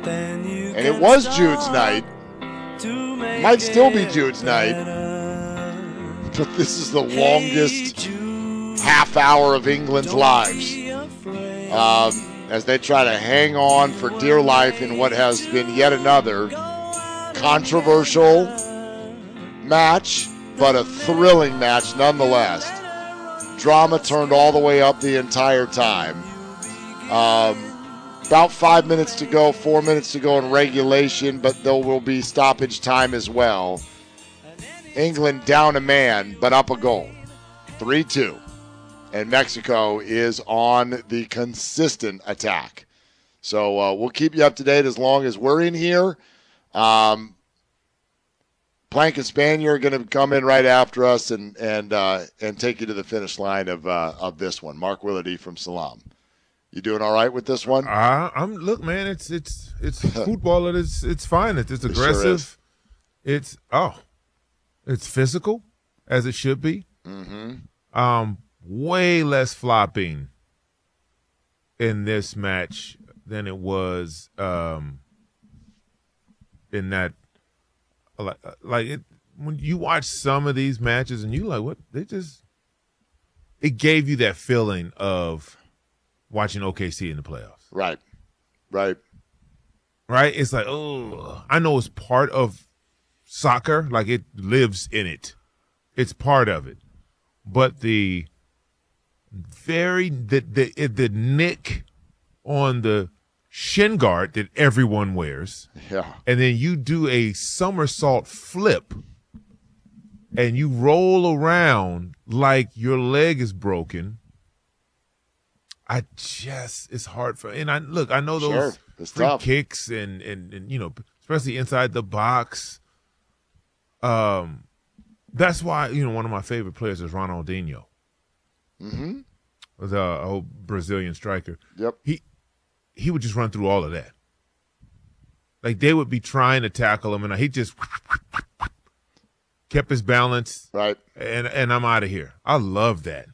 And it was Jude's night. Might still be Jude's night. But this is the longest half hour of England's lives. As they try to hang on for dear life in what has been yet another controversial match, but a thrilling match nonetheless. Drama turned all the way up the entire time. About 5 minutes to go, 4 minutes to go in regulation, but there will be stoppage time as well. England down a man, but up a goal. 3-2. And Mexico is on the consistent attack. So we'll keep you up to date as long as we're in here. Plank and Spanier are going to come in right after us and take you to the finish line of this one. Mark Willardy from Salam. You doing all right with this one? Look, man, it's football. It's fine. It's aggressive. It sure It's physical, as it should be. Mm-hmm. Way less flopping in this match than it was in that. When you watch some of these matches and you like, what it gave you that feeling of watching OKC in the playoffs. Right. It's like, oh, I know it's part of soccer, like it lives in it. It's part of it. But the nick on the shin guard that everyone wears. Yeah. And then you do a somersault flip and you roll around like your leg is broken. It's hard I know those free tough. kicks and especially inside the box. That's why, one of my favorite players is Ronaldinho. Mm-hmm. The old Brazilian striker. Yep. He would just run through all of that. Like they would be trying to tackle him, and he just kept his balance. Right. And I'm out of here. I love that.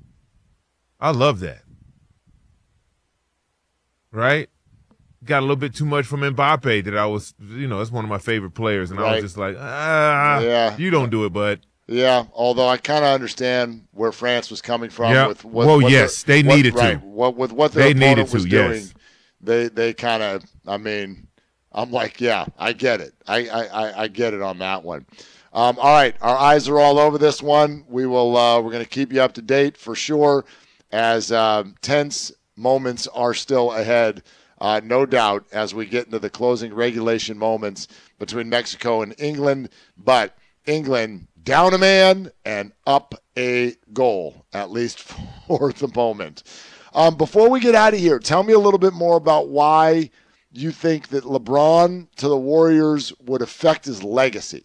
Right? Got a little bit too much from Mbappe that I was, that's one of my favorite players, and I was just like, yeah, you don't do it, bud. Yeah, although I kind of understand where France was coming from. Yeah. With they needed to. With what their they opponent was doing. Yes. They kind of, I'm like, yeah, I get it. I get it on that one. All right, our eyes are all over this one. We're going to keep you up to date for sure as tense moments are still ahead, no doubt, as we get into the closing regulation moments between Mexico and England. But England down a man and up a goal, at least for the moment. Before we get out of here, tell me a little bit more about why you think that LeBron to the Warriors would affect his legacy.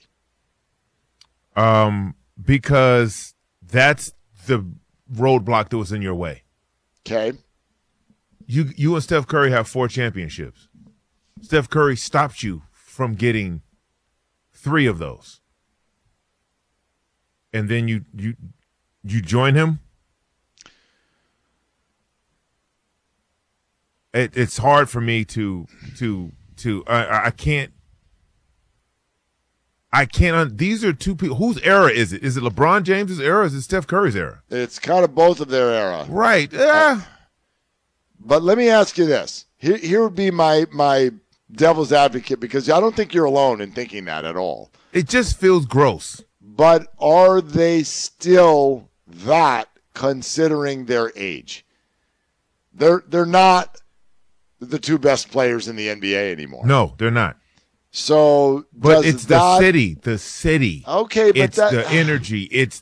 Because that's the roadblock that was in your way. Okay. You and Steph Curry have 4 championships. Steph Curry stopped you from getting 3 of those. And then you join him. It's hard for me to I can't. These are two people. Whose era is it? Is it LeBron James's era? Or is it Steph Curry's era? It's kind of both of their era, right? But let me ask you this. Here would be my devil's advocate, because I don't think you're alone in thinking that at all. It just feels gross. But are they still that, considering their age? They're not the 2 best players in the NBA anymore. No, they're not. So, but it's the city. The city. Okay, but it's the energy. It's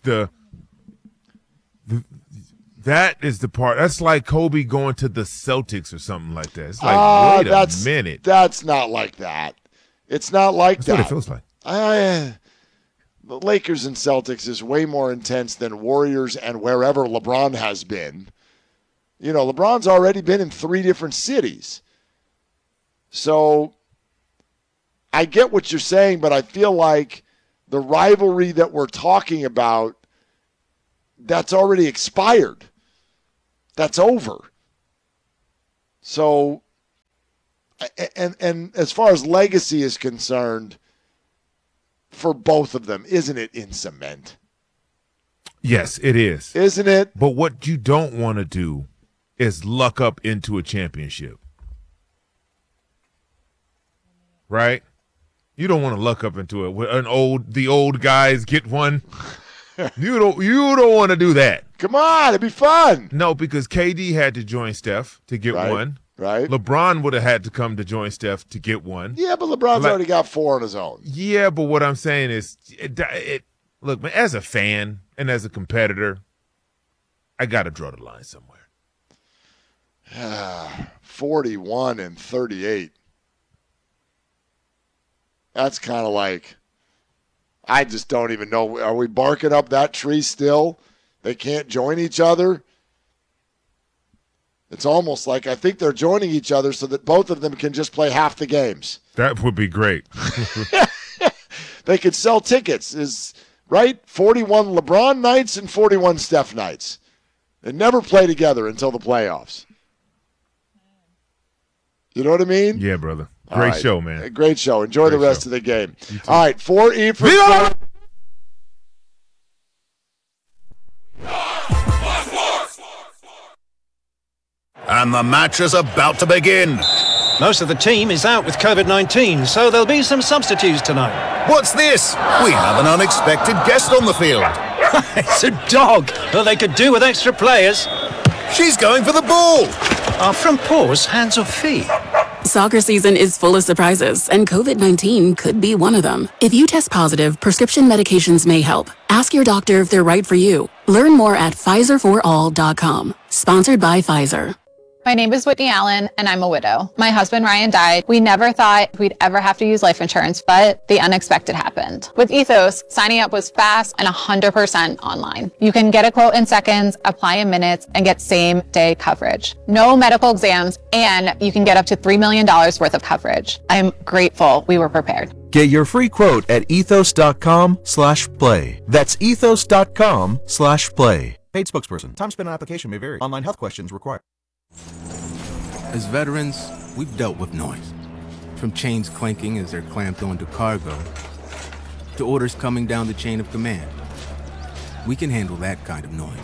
that is the part. That's like Kobe going to the Celtics or something like that. It's like, wait a minute. That's not like that. It's not like that's that. What it feels like. The Lakers and Celtics is way more intense than Warriors and wherever LeBron has been. LeBron's already been in 3 different cities. So I get what you're saying, but I feel like the rivalry that we're talking about, that's already expired. That's over. So And as far as legacy is concerned, for both of them, isn't it in cement? Yes, it is. Isn't it? But what you don't want to do is luck up into a championship. Right? You don't want to luck up into it. The old guys get one. You don't want to do that. Come on, it'd be fun. No, because KD had to join Steph to get one. Right. LeBron would have had to come to join Steph to get one. Yeah, but LeBron's already got 4 on his own. Yeah, but what I'm saying is, look, man, as a fan and as a competitor, I got to draw the line somewhere. 41 and 38. That's kind of like, I just don't even know. Are we barking up that tree still? They can't join each other? It's almost like I think they're joining each other so that both of them can just play half the games. That would be great. They could sell tickets, right? 41 LeBron nights and 41 Steph nights. They never play together until the playoffs. You know what I mean? Yeah, brother. Great show, man. Great show. Enjoy the rest of the game. All right, 4E for And the match is about to begin. Most of the team is out with COVID-19, so there'll be some substitutes tonight. What's this? We have an unexpected guest on the field. It's a dog. Well, they could do with extra players. She's going for the ball. Are front paws hands or feet? Soccer season is full of surprises, and COVID-19 could be one of them. If you test positive, prescription medications may help. Ask your doctor if they're right for you. Learn more at PfizerForAll.com. Sponsored by Pfizer. My name is Whitney Allen, and I'm a widow. My husband, Ryan, died. We never thought we'd ever have to use life insurance, but the unexpected happened. With Ethos, signing up was fast and 100% online. You can get a quote in seconds, apply in minutes, and get same-day coverage. No medical exams, and you can get up to $3 million worth of coverage. I'm grateful we were prepared. Get your free quote at ethos.com/play. That's ethos.com/play. Paid spokesperson. Time spent on application may vary. Online health questions required. As veterans, we've dealt with noise. From chains clanking as they're clamped onto cargo, to orders coming down the chain of command. We can handle that kind of noise.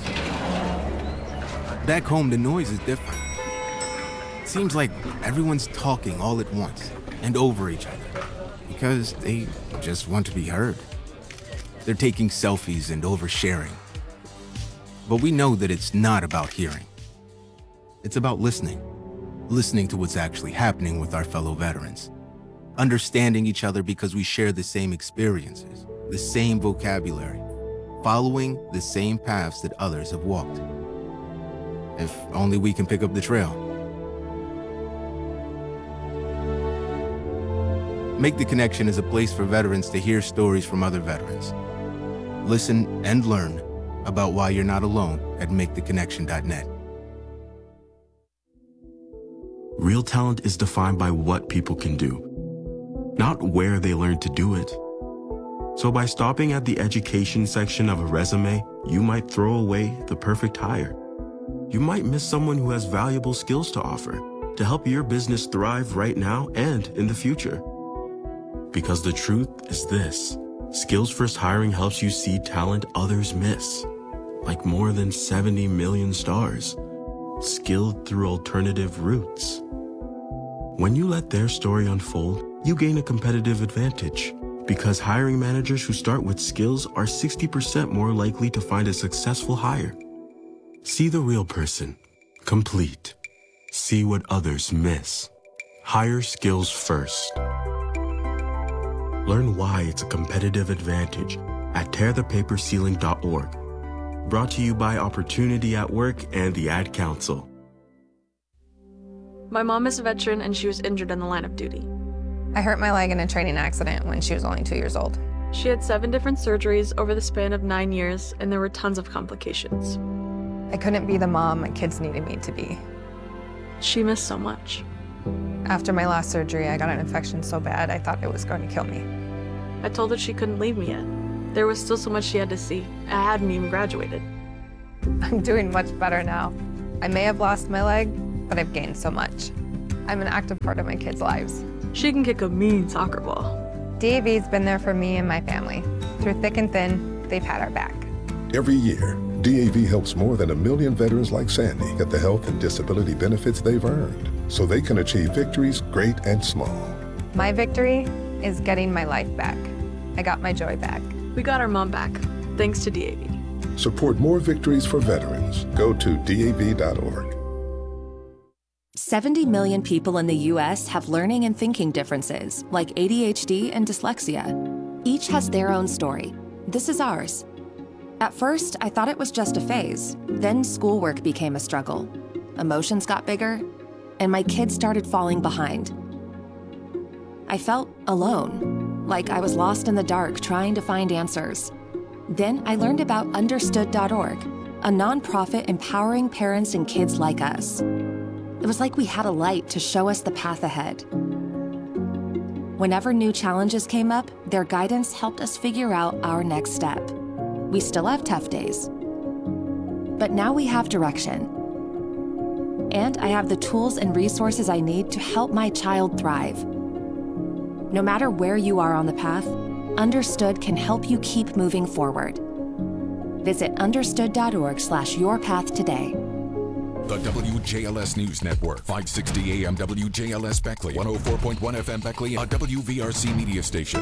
Back home, the noise is different. It seems like everyone's talking all at once and over each other because they just want to be heard. They're taking selfies and oversharing. But we know that it's not about hearing. It's about listening to what's actually happening with our fellow veterans, understanding each other because we share the same experiences, the same vocabulary, following the same paths that others have walked. If only we can pick up the trail. Make the Connection is a place for veterans to hear stories from other veterans. Listen and learn about why you're not alone at maketheconnection.net. Real talent is defined by what people can do, not where they learn to do it. So by stopping at the education section of a resume, you might throw away the perfect hire. You might miss someone who has valuable skills to offer to help your business thrive right now and in the future. Because the truth is this: Skills First Hiring helps you see talent others miss, like more than 70 million stars, skilled through alternative routes. When you let their story unfold, you gain a competitive advantage, because hiring managers who start with skills are 60% more likely to find a successful hire. See the real person, complete. See what others miss. Hire skills first. Learn why it's a competitive advantage at tearthepaperceiling.org. Brought to you by Opportunity at Work and the Ad Council. My mom is a veteran and she was injured in the line of duty. I hurt my leg in a training accident when she was only 2 years old. She had 7 different surgeries over the span of 9 years, and there were tons of complications. I couldn't be the mom my kids needed me to be. She missed so much. After my last surgery, I got an infection so bad I thought it was going to kill me. I told her she couldn't leave me yet. There was still so much she had to see. I hadn't even graduated. I'm doing much better now. I may have lost my leg, but I've gained so much. I'm an active part of my kids' lives. She can kick a mean soccer ball. DAV's been there for me and my family. Through thick and thin, they've had our back. Every year, DAV helps more than 1 million veterans like Sandy get the health and disability benefits they've earned so they can achieve victories great and small. My victory is getting my life back. I got my joy back. We got our mom back, thanks to DAV. Support more victories for veterans. Go to DAV.org. 70 million people in the U.S. have learning and thinking differences, like ADHD and dyslexia. Each has their own story. This is ours. At first, I thought it was just a phase. Then schoolwork became a struggle. Emotions got bigger, and my kids started falling behind. I felt alone, like I was lost in the dark trying to find answers. Then I learned about Understood.org, a nonprofit empowering parents and kids like us. It was like we had a light to show us the path ahead. Whenever new challenges came up, their guidance helped us figure out our next step. We still have tough days, but now we have direction. And I have the tools and resources I need to help my child thrive. No matter where you are on the path, Understood can help you keep moving forward. Visit understood.org/yourpath today. The WJLS News Network, 560 AM WJLS Beckley, 104.1 FM Beckley, a WVRC media station.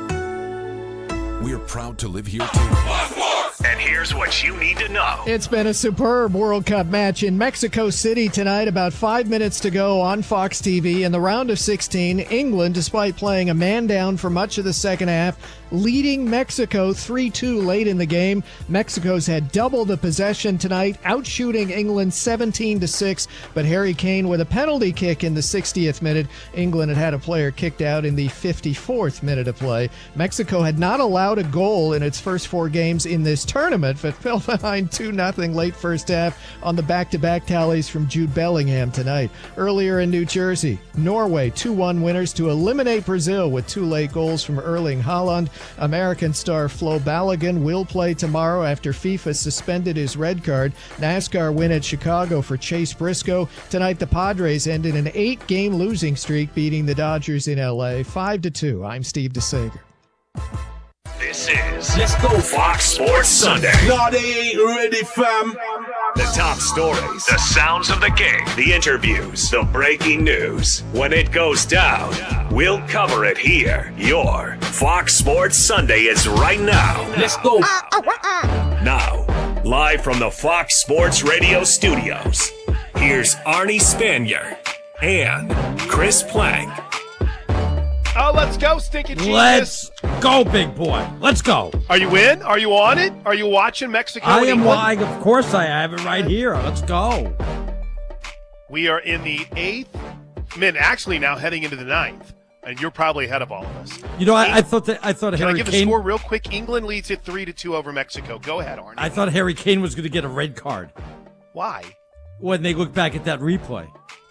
We're proud to live here too. And here's what you need to know. It's been a superb World Cup match in Mexico City tonight. About 5 minutes to go on Fox TV. In the round of 16, England, despite playing a man down for much of the second half, leading Mexico 3-2 late in the game. Mexico's had double the possession tonight, outshooting England 17-6. But Harry Kane with a penalty kick in the 60th minute. England had a player kicked out in the 54th minute of play. Mexico had not allowed a goal in its first 4 games in this tournament, but fell behind 2-0 late first half on the back-to-back tallies from Jude Bellingham tonight. Earlier in New Jersey, Norway 2-1 winners to eliminate Brazil with 2 late goals from Erling Haaland. American star Flo Balogun will play tomorrow after FIFA suspended his red card. NASCAR win at Chicago for Chase Briscoe. Tonight, the Padres ended an 8-game losing streak, beating the Dodgers in L.A. 5-2. I'm Steve DeSager. This is Let's Go Fox Sports Sunday. No, they ain't ready, fam. The top stories, the sounds of the game, the interviews, the breaking news. When it goes down, we'll cover it here. Your Fox Sports Sunday is right now. Let's go. Now, live from the Fox Sports Radio studios, here's Arnie Spanier and Chris Plank. Oh, let's go, Stinky Genius. Let's go, big boy. Let's go. Are you in? Are you on it? Are you watching Mexico? I am. Why? Of course I have it right here. Let's go. We are in the 8th minute, actually now heading into the 9th, and you're probably ahead of all of us. You know, I thought Can Harry I give Kane. the score real quick? England leads it 3-2 over Mexico. Go ahead, Arnie. I thought Harry Kane was going to get a red card. Why? When they look back at that replay.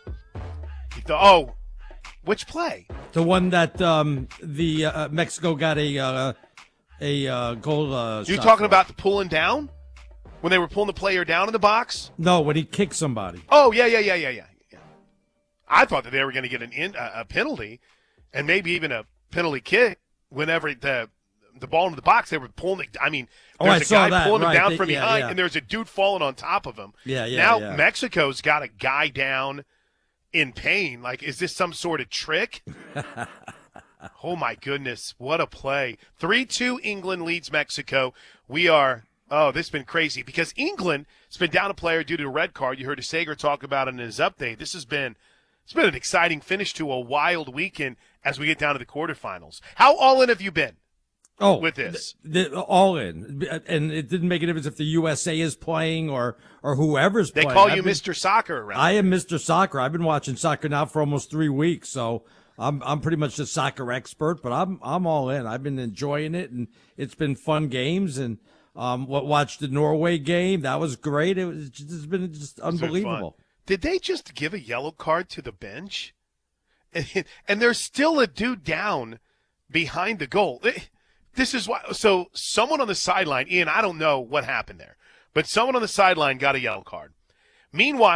Which play? The one that Mexico got a goal. You talking about the pulling down? When they were pulling the player down in the box? No, when he kicked somebody. Oh, yeah. I thought that they were going to get a penalty and maybe even a penalty kick whenever the ball into the box. They were pulling it. I mean, there's a guy pulling him down from behind, and there's a dude falling on top of him. Now Mexico's got a guy down in pain. Like, is this some sort of trick? Oh, my goodness. What a play. 3-2 England leads Mexico. This has been crazy because England has been down a player due to a red card. You heard Sager talk about it in his update. It's been an exciting finish to a wild weekend as we get down to the quarterfinals. How all in have you been with this? All in. And it didn't make a difference if the USA is playing or whoever's playing. They call you Mr. Soccer around. I am Mr. Soccer. I've been watching soccer now for almost 3 weeks, so I'm pretty much a soccer expert, but I'm all in. I've been enjoying it, and it's been fun games. And watched the Norway game. That was great. It's been just unbelievable. Did they just give a yellow card to the bench? And there's still a dude down behind the goal. This is why. So someone on the sideline, Ian, I don't know what happened there, but someone on the sideline got a yellow card. Meanwhile,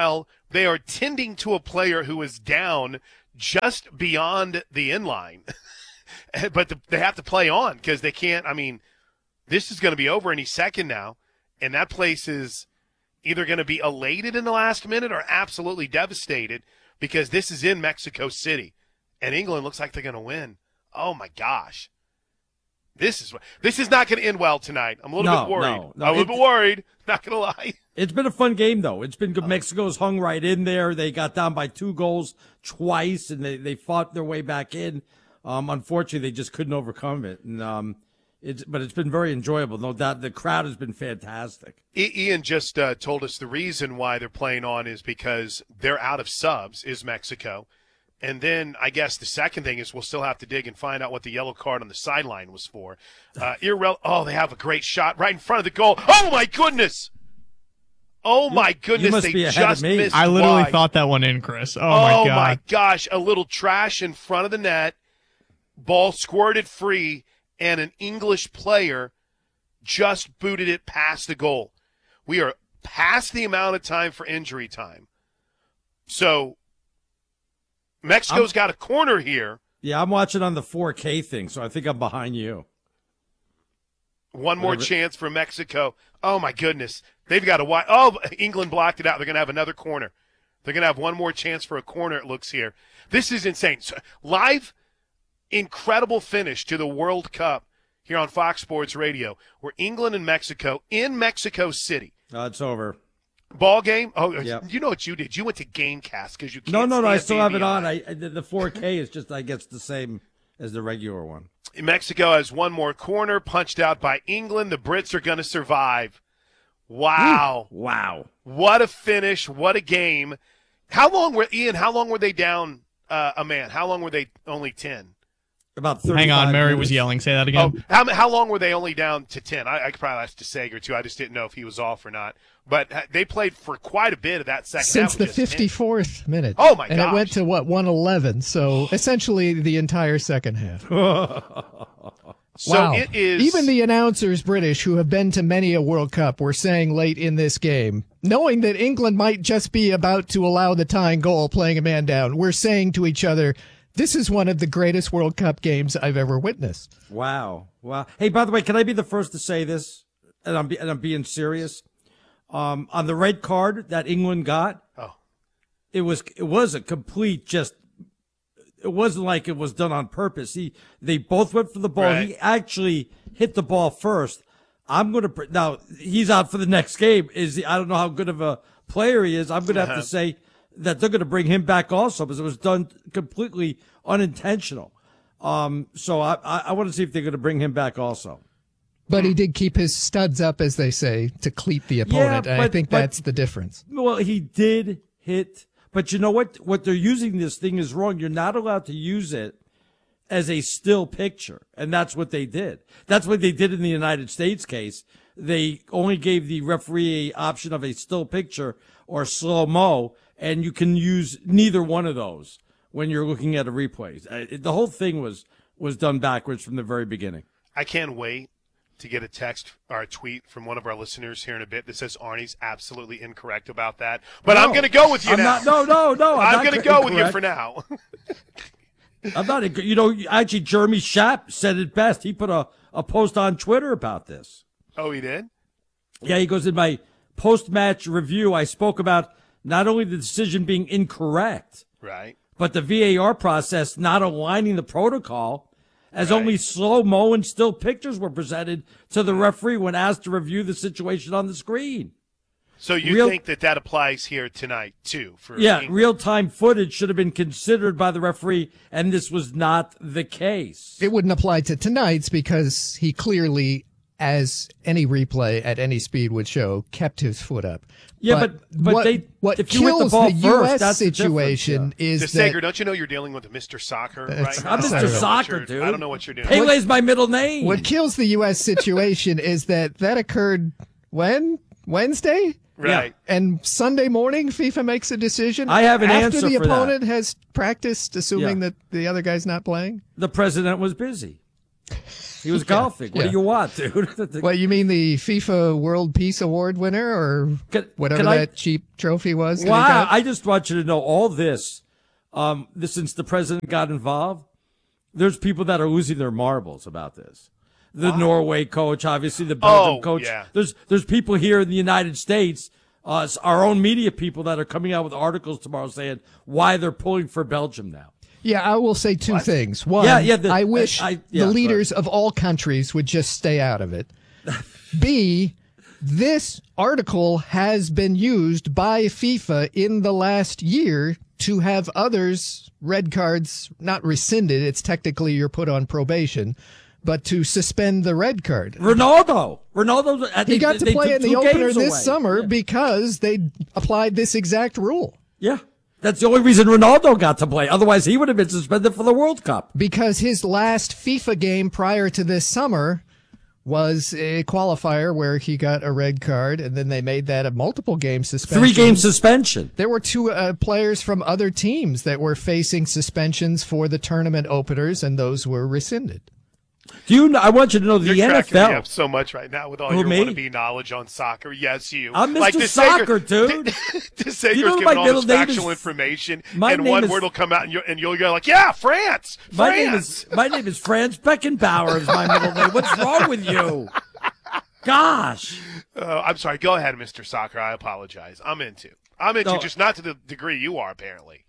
they are tending to a player who is down just beyond the end line. But they have to play on because they can't. I mean, this is going to be over any second now, and that place is either going to be elated in the last minute or absolutely devastated because this is in Mexico City, and England looks like they're going to win. Oh, my gosh. This is not going to end well tonight. I'm a little bit worried. I'm a little bit worried, not going to lie. It's been a fun game, though. It's been good. Mexico's hung right in there. They got down by 2 goals twice, and they fought their way back in. Unfortunately, they just couldn't overcome it. And but it's been very enjoyable. No doubt the crowd has been fantastic. Ian just told us the reason why they're playing on is because they're out of subs, is Mexico. And then I guess the second thing is we'll still have to dig and find out what the yellow card on the sideline was for. They have a great shot right in front of the goal. Oh, my goodness. Oh, my goodness. They just missed. I literally wide. thought that one in, Chris. Oh, my God. Oh, my gosh. A little trash in front of the net. Ball squirted free, and an English player just booted it past the goal. We are past the amount of time for injury time. So Mexico's got a corner here. Yeah, I'm watching on the 4K thing, so I think I'm behind you. One more chance for Mexico. Oh, my goodness. They've got a wide. Oh, England blocked it out. They're going to have another corner. They're going to have one more chance for a corner, it looks here. This is insane. So, live, incredible finish to the World Cup here on Fox Sports Radio. We're England and Mexico in Mexico City. It's over. Ball game? Oh, yep. You know what you did? You went to Gamecast because you can't. No, I still have it on. The 4K is just, I guess, the same as the regular one. Mexico has one more corner punched out by England. The Brits are going to survive. Wow. Wow. What a finish. What a game. How long were they down a man? How long were they only 10? About 35 Hang on, Mary minutes. was yelling. Say that again. Oh, how long were they only down to 10? I could probably ask to Sager, too. I just didn't know if he was off or not. But they played for quite a bit of that second half. Since the 54th minute. Oh, my gosh. And it went to, 111. So essentially the entire second half. So wow. it is. Even the announcers, British, who have been to many a World Cup, were saying late in this game, knowing that England might just be about to allow the tying goal playing a man down, we're saying to each other, this is one of the greatest World Cup games I've ever witnessed. Wow. Hey, by the way, can I be the first to say this? And I'm being serious. On the red card that England got, it was a complete just. It wasn't like it was done on purpose. They both went for the ball. Right. He actually hit the ball first. Now he's out for the next game. I don't know how good of a player he is. I'm going to have to say that they're going to bring him back also because it was done completely unintentional. So I want to see if they're going to bring him back also. But he did keep his studs up, as they say, to cleat the opponent. Yeah, and I think that's the difference. Well, he did hit. But you know what? What they're using this thing is wrong. You're not allowed to use it as a still picture. And that's what they did. That's what they did in the United States case. They only gave the referee an option of a still picture or slow-mo, and you can use neither one of those when you're looking at a replay. The whole thing was done backwards from the very beginning. I can't wait to get a text or a tweet from one of our listeners here in a bit that says Arnie's absolutely incorrect about that. But I'm going to go with you now. I'm going to go with you for now. I'm not. Actually, Jeremy Schaap said it best. He put a post on Twitter about this. Oh, he did? Yeah, he goes, in my post-match review, I spoke about not only the decision being incorrect, right, but the VAR process not aligning the protocol, as only slow-mo and still pictures were presented to the referee when asked to review the situation on the screen. So you think that applies here tonight, too? Real-time footage should have been considered by the referee, and this was not the case. It wouldn't apply to tonight's because he clearly, as any replay at any speed would show, kept his foot up. Yeah, but what if you hit the kills ball the first, U.S. that's situation is that Sager, don't you know you're dealing with Mr. Soccer right now? I'm Mr. Soccer, dude. I don't know what you're doing. Pele's my middle name. What kills the U.S. situation is that occurred when? Wednesday? Right. And Sunday morning, FIFA makes a decision. I have an answer after the for that. opponent has practiced, assuming that the other guy's not playing. The president was busy. He was golfing. What do you want, dude? Well, you mean the FIFA World Peace Award winner, or whatever that cheap trophy was? Wow! I just want you to know all this. Since the president got involved, there's people that are losing their marbles about this. The Norway coach, obviously the Belgium coach. Yeah. There's people here in the United States, our own media people that are coming out with articles tomorrow saying why they're pulling for Belgium now. Yeah, I will say two things. One, I wish the leaders of all countries would just stay out of it. B, this article has been used by FIFA in the last year to have others, red cards, not rescinded. It's technically you're put on probation, but to suspend the red card. Ronaldo, he got to play in the opener this summer because they applied this exact rule. Yeah. That's the only reason Ronaldo got to play. Otherwise, he would have been suspended for the World Cup. Because his last FIFA game prior to this summer was a qualifier where he got a red card, and then they made that a multiple-game suspension. 3-game suspension. There were two players from other teams that were facing suspensions for the tournament openers, and those were rescinded. I want you to know the You're NFL. cracking me up so much right now with all your me? wannabe knowledge on soccer. Yes, you. I'm Mr. Soccer, dude. Sager's You know giving my all middle this name factual is- information, my and name one is- word will come out, and you'll go like, "Yeah, France." My name is Franz Beckenbauer. Is my middle name. What's wrong with you? Gosh. I'm sorry. Go ahead, Mr. Soccer. I apologize. I'm into, just not to the degrry you are apparently.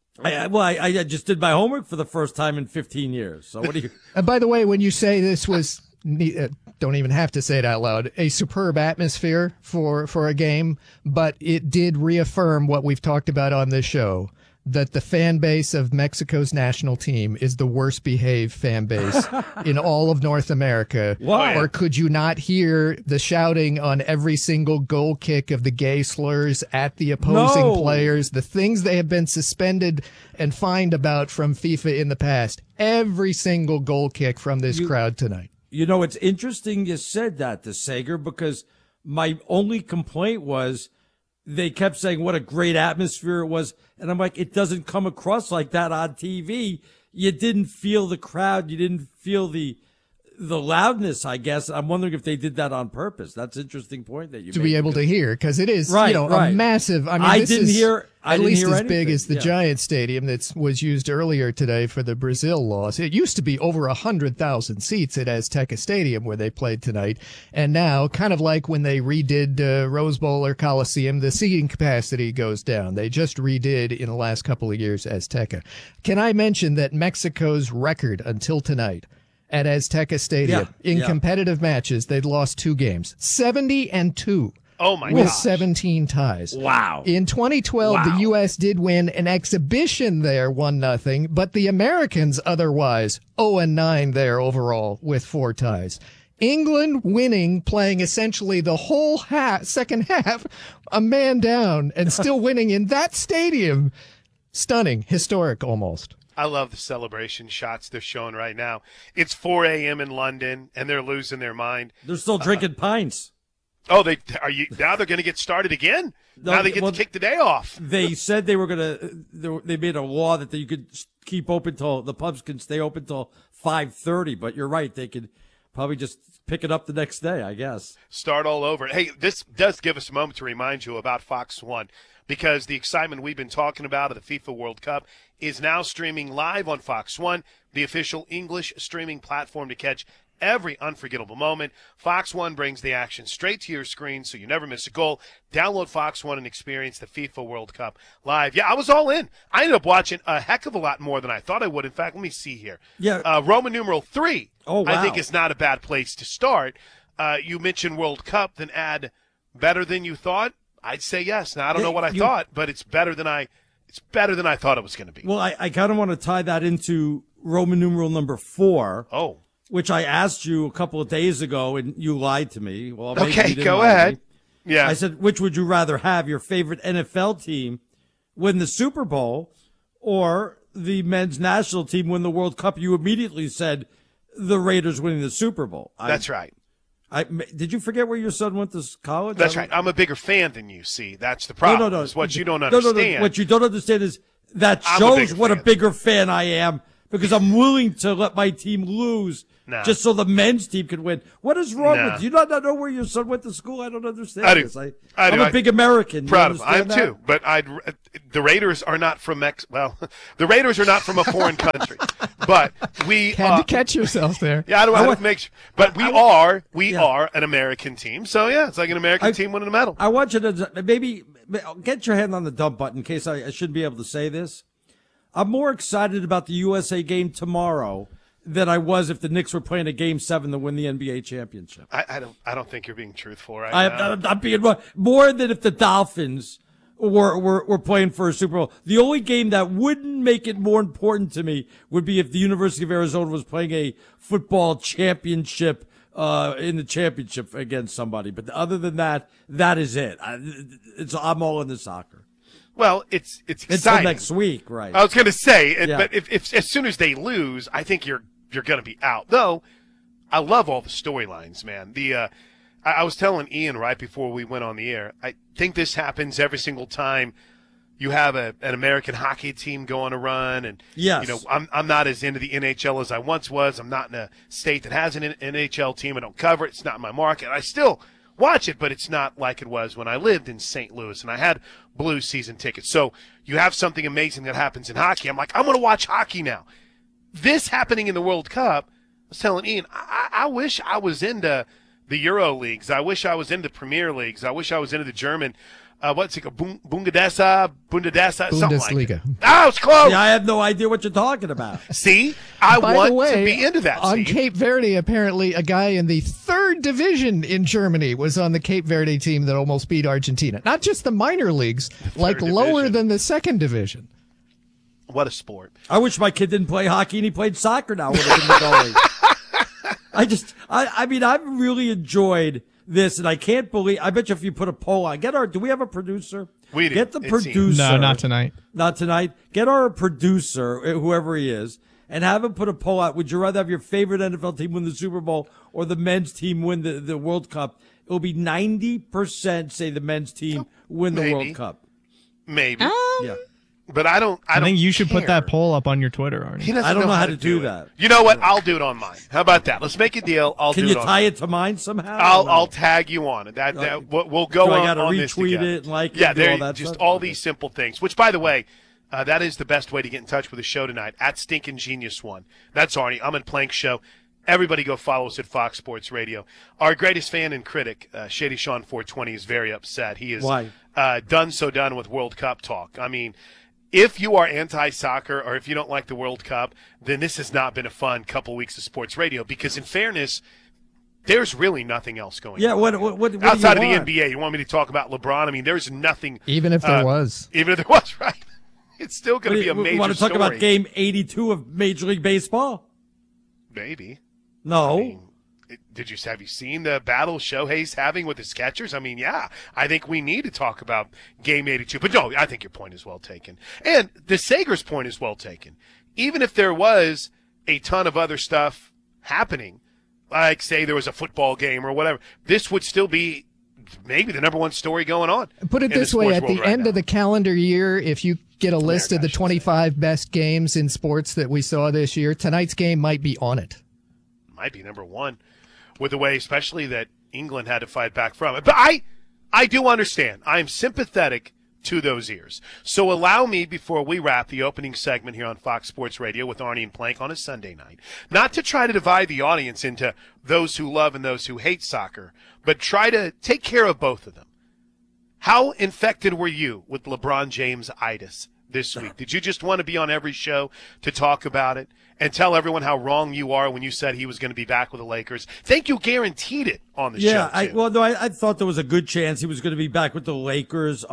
I just did my homework for the first time in 15 years. So what do you? And by the way, when you say this was, don't even have to say it out loud, a superb atmosphere for a game, but it did reaffirm what we've talked about on this show, that the fan base of Mexico's national team is the worst behaved fan base in all of North America. Why? Or could you not hear the shouting on every single goal kick of the gay slurs at the opposing players, the things they have been suspended and fined about from FIFA in the past? Every single goal kick from this crowd tonight. You know, it's interesting you said that to Sager, because my only complaint was they kept saying what a great atmosphere it was. And I'm like, it doesn't come across like that on TV. You didn't feel the crowd. You didn't feel the loudness, I guess. I'm wondering if they did that on purpose. That's an interesting point that you made. To be able to hear, because it is, Right. a massive, I mean, this is I at didn't least hear as big anything. as the Giants Stadium that was used earlier today for the Brazil loss. It used to be over 100,000 seats at Azteca Stadium where they played tonight. And now, kind of like when they redid Rose Bowl or Coliseum, the seating capacity goes down. They just redid in the last couple of years Azteca. Can I mention that Mexico's record until tonight at Azteca Stadium in competitive matches, they'd lost 2 games, 70-2. Oh my with gosh. 17 ties. Wow. In 2012, the U.S. did win an exhibition there, 1-0, but the Americans otherwise 0-9 there overall with 4 ties. England winning, playing essentially the whole second half, a man down, and still winning in that stadium. Stunning, historic almost. I love the celebration shots they're showing right now. It's 4 a.m. in London, and they're losing their mind. They're still drinking pints. Oh, now they're going to get started again? Now they get to kick the day off. They said they were going to. They made a law that you could keep open till the pubs can stay open till 5:30. But you're right, they could probably just pick it up the next day, I guess. Start all over. Hey, this does give us a moment to remind you about Fox One, because the excitement we've been talking about of the FIFA World Cup is now streaming live on Fox One, the official English streaming platform to catch every unforgettable moment. Fox One brings the action straight to your screen so you never miss a goal. Download Fox One and experience the FIFA World Cup live. Yeah, I was all in. I ended up watching a heck of a lot more than I thought I would. In fact, let me see here. Yeah. Roman numeral 3, wow. I think is not a bad place to start. You mentioned World Cup, then add better than you thought. I'd say yes. Now, I don't know what I thought, but it's better than I thought it was going to be. Well, I kind of want to tie that into Roman numeral number 4. Oh. Which I asked you a couple of days ago, and you lied to me. Well, maybe okay, you didn't go lie to ahead. me. Yeah. I said, which would you rather have, your favorite NFL team win the Super Bowl or the men's national team win the World Cup? You immediately said the Raiders winning the Super Bowl. That's right. Did you forget where your son went to college? That's right. I'm a bigger fan than you, see. That's the problem. No. Is what you don't understand. No. What you don't understand is that shows what a bigger fan I am, because I'm willing to let my team lose just so the men's team can win. What is wrong with you? Do you not know where your son went to school? I don't understand I do. this. I'm a big American. Proud of him. I am too. But the Raiders are not from the Raiders are not from a foreign country. But we had to catch yourself there. Yeah, I don't want to make sure. But we are an American team. So yeah, it's like an American team winning a medal. I want you to maybe get your hand on the dump button in case I shouldn't be able to say this. I'm more excited about the USA game tomorrow than I was if the Knicks were playing a Game 7 to win the NBA championship. I don't think you're being truthful right now. I'm being more than if the Dolphins were playing for a Super Bowl. The only game that wouldn't make it more important to me would be if the University of Arizona was playing a football championship in the championship against somebody. But other than that, that is it. I'm all into soccer. Well, it's exciting. Until next week, right? I was going to say, but if as soon as they lose, I think you're going to be out. Though, I love all the storylines, man. I was telling Ian right before we went on the air, I think this happens every single time you have an American hockey team go on a run. And, yes. I'm not as into the NHL as I once was. I'm not in a state that has an NHL team. I don't cover it. It's not my market. I still watch it, but it's not like it was when I lived in St. Louis and I had Blues season tickets. So you have something amazing that happens in hockey. I'm like, I'm going to watch hockey now. This happening in the World Cup, I was telling Ian, I wish I was into the Euro leagues. I wish I was into Premier Leagues. I wish I was into the German, Bundesliga, something like that. Oh, it's close. Yeah, I have no idea what you're talking about. See, I By want the way, to be into that. On Steve. Cape Verde, apparently, a guy in the 3rd division in Germany was on the Cape Verde team that almost beat Argentina. Not just the minor leagues, like lower than the 2nd division. What a sport. I wish my kid didn't play hockey and he played soccer now. Would have been the goalie. I mean, I've really enjoyed this, and I can't believe. I bet you if you put a poll on, do we have a producer? We do. Get the producer. No, not tonight. Not tonight. Get our producer, whoever he is, and have him put a poll out. Would you rather have your favorite NFL team win the Super Bowl or the men's team win the World Cup? It'll be 90% say the men's team win the World Cup. Maybe. Yeah. But I think you should put care. that poll up on your Twitter, Arnie. He doesn't I don't know how to to do that. You know what? I'll do it on mine. How about that? Let's make a deal. Can you tie it to mine somehow? I'll tag you on it. We'll go do on. I got to on this retweet together. it and like yeah, it? Do all that just stuff? all these simple things. Which, by the way, that is the best way to get in touch with the show tonight. At Stinkin' Genius One. That's Arnie. I'm in Plank Show. Everybody go follow us at Fox Sports Radio. Our greatest fan and critic, Shady Sean 420, is very upset. He is done with World Cup talk. I mean, if you are anti-soccer or if you don't like the World Cup, then this has not been a fun couple weeks of sports radio because, in fairness, there's really nothing else going on. What outside do of you the want? NBA? You want me to talk about LeBron? I mean, there's nothing. Even if there was. Even if there was, right? It's still going to be a major You want to talk story. about Game 82 of Major League Baseball? Maybe. No. I mean, have you seen the battle Shohei's having with his catchers? I mean, yeah, I think we need to talk about Game 82. But no, I think your point is well taken. And the Sagers' point is well taken. Even if there was a ton of other stuff happening, like say there was a football game or whatever, this would still be maybe the number one story going on. Put it this way, at the end of the calendar year, if you get a list of the 25 best games in sports that we saw this year, tonight's game might be on it. Might be number one. With the way, especially that England had to fight back from it. But I do understand. I am sympathetic to those ears. So allow me, before we wrap the opening segment here on Fox Sports Radio with Arnie and Plank on a Sunday night, not to try to divide the audience into those who love and those who hate soccer, but try to take care of both of them. How infected were you with LeBron James-itis this week? Did you just want to be on every show to talk about it and tell everyone how wrong you are when you said he was going to be back with the Lakers? Think you guaranteed it on the show. I thought there was a good chance he was going to be back with the Lakers.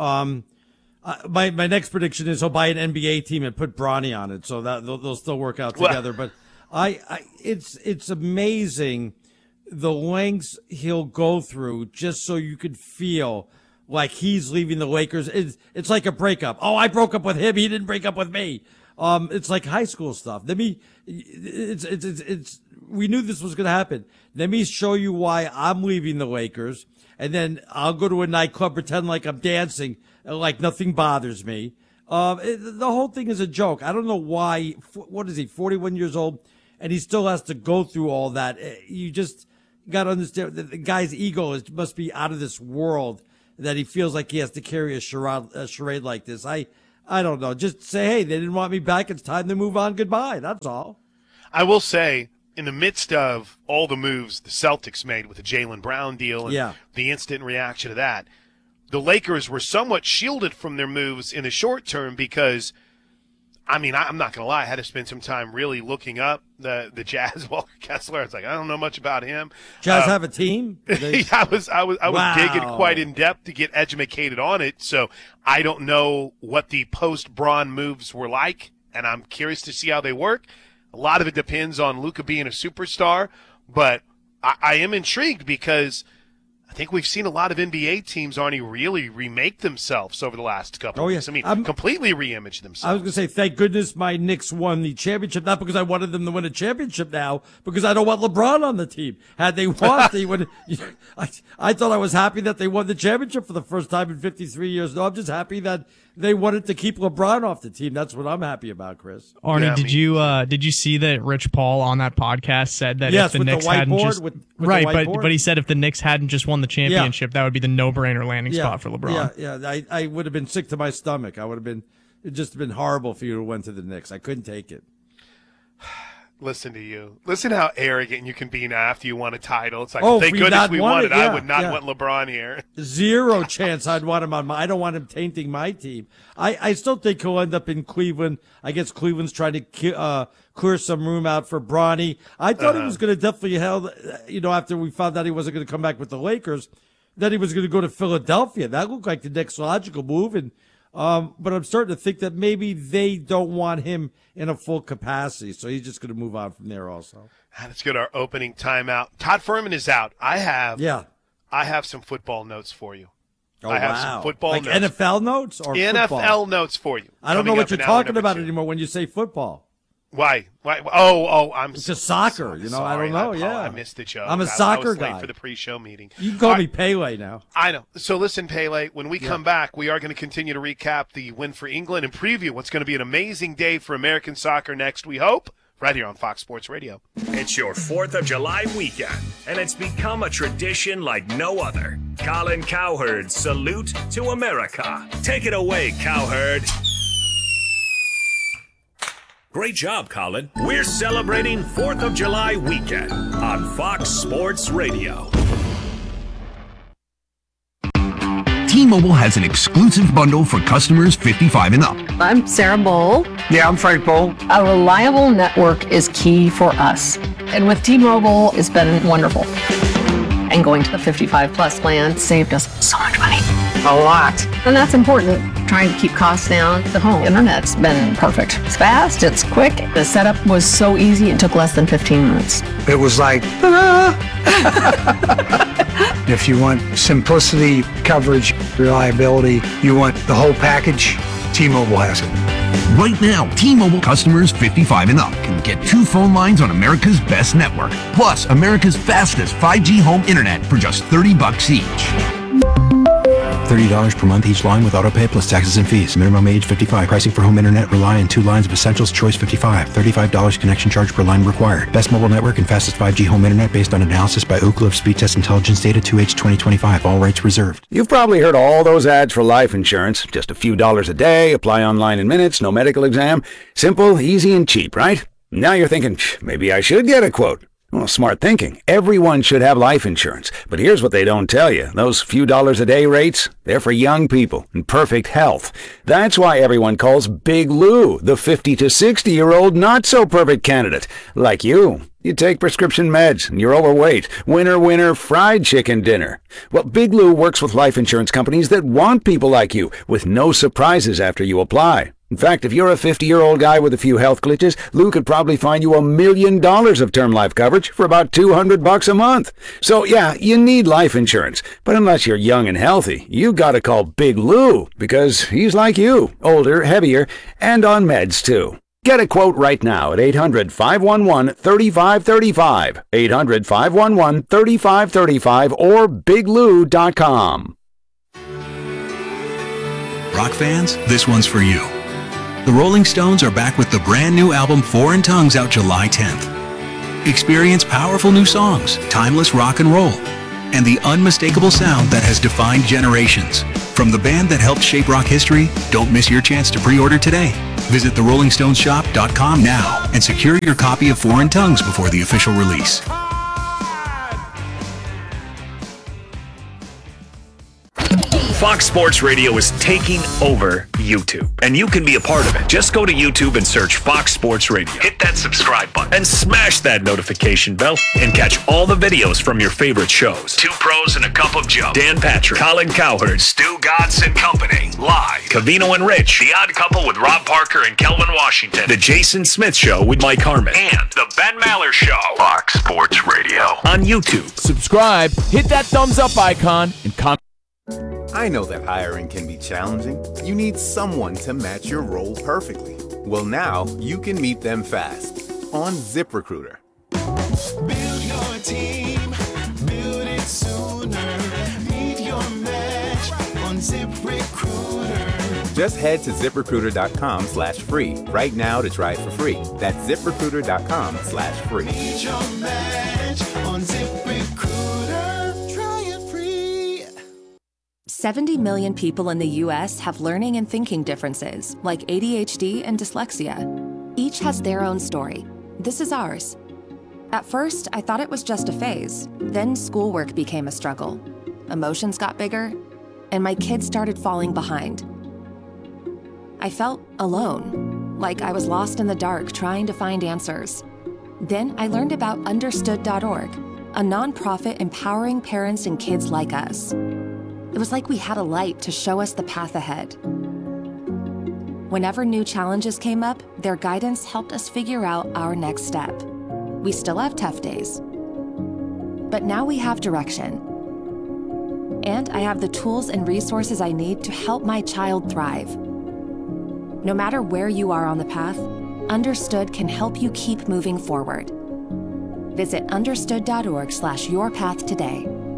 My next prediction is he'll buy an NBA team and put Bronny on it, so that they'll still work out together. But it's amazing the lengths he'll go through just so you could feel like he's leaving the Lakers. It's like a breakup. Oh, I broke up with him. He didn't break up with me. It's like high school stuff. We knew this was going to happen. Let me show you why I'm leaving the Lakers. And then I'll go to a nightclub, pretend like I'm dancing, like nothing bothers me. The whole thing is a joke. I don't know why. What is he, 41 years old, and he still has to go through all that? You just got to understand that the guy's ego must be out of this world, that he feels like he has to carry a charade like this. I don't know. Just say, hey, they didn't want me back. It's time to move on. Goodbye. That's all. I will say, in the midst of all the moves the Celtics made with the Jaylen Brown deal and the instant reaction to that, the Lakers were somewhat shielded from their moves in the short term because, I'm not going to lie, I had to spend some time really looking up the Jazz. Walker Kessler, I was like, I don't know much about him. Jazz have a team? I was digging quite in depth to get educated on it, so I don't know what the post-Braun moves were like, and I'm curious to see how they work. A lot of it depends on Luka being a superstar, but I am intrigued because I think we've seen a lot of NBA teams, Arnie, really remake themselves over the last couple of years. Completely re-image themselves. I was going to say, thank goodness my Knicks won the championship, not because I wanted them to win a championship now, because I don't want LeBron on the team. Had they won, they would. I thought I was happy that they won the championship for the first time in 53 years. No, I'm just happy that they wanted to keep LeBron off the team. That's what I'm happy about, Chris. Arnie, did you see that Rich Paul on that podcast said that if the Knicks hadn't just but he said if the Knicks hadn't just won the championship, that would be the no-brainer landing spot for LeBron. Yeah. I would have been sick to my stomach. It'd just been horrible if you went to the Knicks. I couldn't take it. Listen to you. Listen how arrogant you can be now after you won a title. It's like, thank goodness we won it. I would not want LeBron here. Zero chance I'd want him on I don't want him tainting my team. I still think he'll end up in Cleveland. I guess Cleveland's trying to clear some room out for Bronny. I thought he was going to definitely after we found out he wasn't going to come back with the Lakers, that he was going to go to Philadelphia. That looked like the next logical move. And but I'm starting to think that maybe they don't want him in a full capacity, so he's just going to move on from there also. Let's go to our opening timeout. Todd Furman is out. I have some football notes for you. Oh, I have some football like notes. NFL notes or NFL football? Notes for you. I don't know what you're talking about anymore when you say football. Why? Oh, it's just soccer. I don't know. I missed the joke. I'm a soccer guy. Late for the pre-show meeting. You can call me Pele now. I know. So listen, Pele, when we come back, we are going to continue to recap the win for England and preview what's going to be an amazing day for American soccer next, we hope, right here on Fox Sports Radio. It's your 4th of July weekend, and it's become a tradition like no other. Colin Cowherd's Salute to America. Take it away, Cowherd. Great job, Colin. We're celebrating 4th of July weekend on Fox Sports Radio. T-Mobile has an exclusive bundle for customers 55 and up. I'm Sarah Bowl. Yeah, I'm Frank Bowl. A reliable network is key for us. And with T-Mobile, it's been wonderful. And going to the 55 plus plan saved us so much money. A lot. And that's important. Trying to keep costs down. The home internet's been perfect. It's fast, it's quick. The setup was so easy, it took less than 15 minutes. It was like, if you want simplicity, coverage, reliability, you want the whole package, T-Mobile has it. Right now, T-Mobile customers 55 and up can get 2 phone lines on America's best network, plus America's fastest 5G home internet for just $30 each. $30 per month each line with autopay plus taxes and fees. Minimum age 55. Pricing for home internet rely on 2 lines of Essentials Choice 55. $35 connection charge per line required. Best mobile network and fastest 5G home internet based on analysis by Ookla of Speed Test Intelligence data 2H 2025. All rights reserved. You've probably heard all those ads for life insurance. Just a few dollars a day, apply online in minutes, no medical exam. Simple, easy, and cheap, right? Now you're thinking, maybe I should get a quote. Well, smart thinking. Everyone should have life insurance. But here's what they don't tell you. Those few dollars a day rates, they're for young people in perfect health. That's why everyone calls Big Lou the 50 to 60-year-old not-so-perfect candidate. Like you. You take prescription meds, and you're overweight. Winner, fried chicken dinner. Well, Big Lou works with life insurance companies that want people like you, with no surprises after you apply. In fact, if you're a 50-year-old guy with a few health glitches, Lou could probably find you $1 million of term life coverage for about $200 a month. So yeah, you need life insurance. But unless you're young and healthy, you gotta call Big Lou, because he's like you, older, heavier, and on meds too. Get a quote right now at 800-511-3535, 800-511-3535, or biglou.com. Rock fans, this one's for you. The Rolling Stones are back with the brand new album Foreign Tongues out July 10th. Experience powerful new songs, timeless rock and roll, and the unmistakable sound that has defined generations. From the band that helped shape rock history, don't miss your chance to pre-order today. Visit therollingstoneshop.com now and secure your copy of Foreign Tongues before the official release. Fox Sports Radio is taking over YouTube, and you can be a part of it. Just go to YouTube and search Fox Sports Radio. Hit that subscribe button and smash that notification bell and catch all the videos from your favorite shows. Two Pros and a Cup of Joe, Dan Patrick, Colin Cowherd, Stu Godson and Company, live. Covino and Rich, The Odd Couple with Rob Parker and Kelvin Washington, The Jason Smith Show with Mike Harmon, and The Ben Maller Show. Fox Sports Radio on YouTube. Subscribe, hit that thumbs up icon, and comment. I know that hiring can be challenging. You need someone to match your role perfectly. Well, now you can meet them fast on ZipRecruiter. Build your team, build it sooner. Meet your match on ZipRecruiter. Just head to ZipRecruiter.com/free right now to try it for free. That's ZipRecruiter.com/free. Meet your match on ZipRecruiter. Try it free. 70 million people in the U.S. have learning and thinking differences, like ADHD and dyslexia. Each has their own story. This is ours. At first, I thought it was just a phase. Then schoolwork became a struggle. Emotions got bigger, and my kids started falling behind. I felt alone, like I was lost in the dark trying to find answers. Then I learned about Understood.org, a nonprofit empowering parents and kids like us. It was like we had a light to show us the path ahead. Whenever new challenges came up, their guidance helped us figure out our next step. We still have tough days, but now we have direction. And I have the tools and resources I need to help my child thrive. No matter where you are on the path, Understood can help you keep moving forward. Visit understood.org/yourpath today.